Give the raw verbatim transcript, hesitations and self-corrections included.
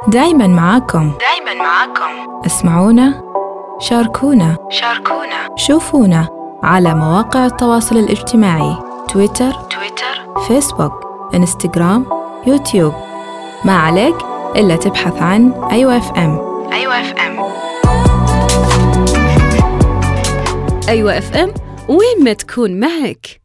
دايماً معاكم. دايماً معاكم. اسمعونا، شاركونا، شاركونا، شوفونا على مواقع التواصل الاجتماعي: تويتر، تويتر، فيسبوك، إنستغرام، يوتيوب. ما عليك إلا تبحث عن أيوة إف إم. أيوة إف إم. أيوة إف إم، وين ما تكون معك.